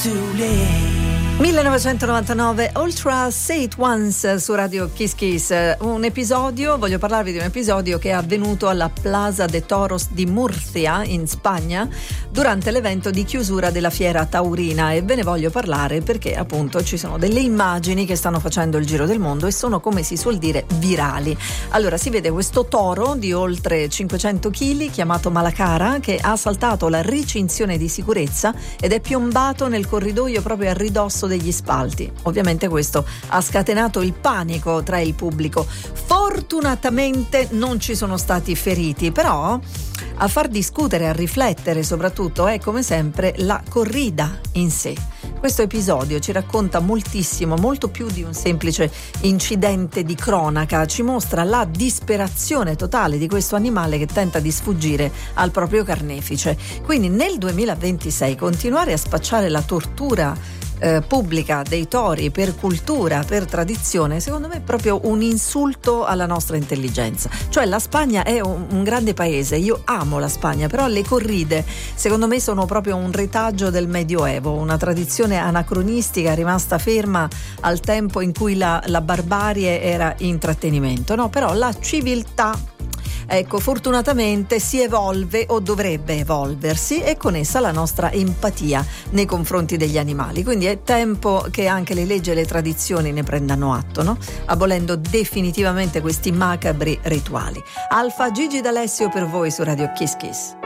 too late. 1999, Ultra Say It Once su Radio Kiss Kiss. Voglio parlarvi di un episodio che è avvenuto alla Plaza de Toros di Murcia in Spagna durante l'evento di chiusura della fiera taurina, e ve ne voglio parlare perché appunto ci sono delle immagini che stanno facendo il giro del mondo e sono, come si suol dire, virali. Allora, si vede questo toro di oltre 500 kg chiamato Malacara che ha saltato la ricinzione di sicurezza ed è piombato nel corridoio proprio a ridosso degli spalti. Ovviamente questo ha scatenato il panico tra il pubblico. Fortunatamente non ci sono stati feriti, però a far discutere, a riflettere soprattutto è come sempre la corrida in sé. Questo episodio ci racconta moltissimo, molto più di un semplice incidente di cronaca, ci mostra la disperazione totale di questo animale che tenta di sfuggire al proprio carnefice. Quindi nel 2026 continuare a spacciare la tortura pubblica dei tori per cultura, per tradizione, secondo me è proprio un insulto alla nostra intelligenza. Cioè, la Spagna è un grande paese, io amo la Spagna, però le corride secondo me sono proprio un retaggio del Medioevo, una tradizione anacronistica rimasta ferma al tempo in cui la barbarie era intrattenimento, no? Però la civiltà, ecco, fortunatamente si evolve o dovrebbe evolversi, e con essa la nostra empatia nei confronti degli animali. Quindi è tempo che anche le leggi e le tradizioni ne prendano atto, no? Abolendo definitivamente questi macabri rituali. Alfa Gigi D'Alessio per voi su Radio Kiss Kiss.